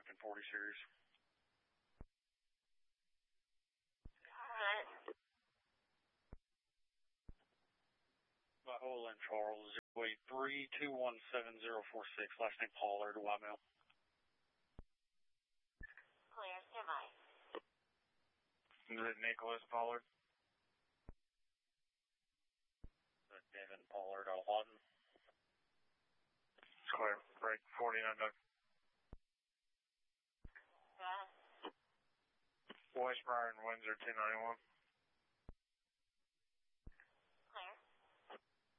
Lincoln 40 series. Alright. By Olin Charles, 083-217-046, last name Pollard, Whitemail. Clear, semi. Is it Nicholas Pollard? Devin Pollard, Lawton. It's clear. Break 49 Doug. Yeah. West Briar and Windsor 291.